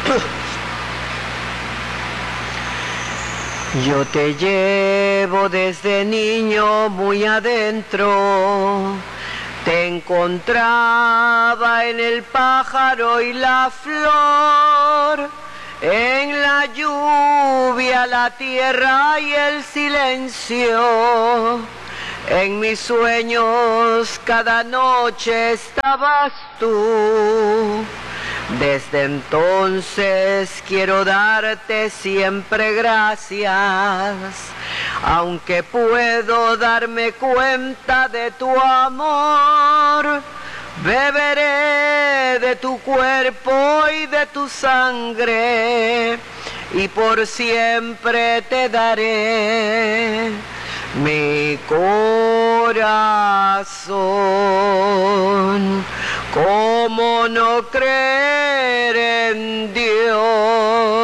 Yo te llevo desde niño muy adentro, te encontraba en el pájaro y la flor, en la lluvia, la tierra y el silencio. En mis sueños cada noche estabas tú. Desde entonces quiero darte siempre gracias, aunque puedo darme cuenta de tu amor. Beberé de tu cuerpo y de tu sangre, y por siempre te daré mi corazón. ¿Cómo no creer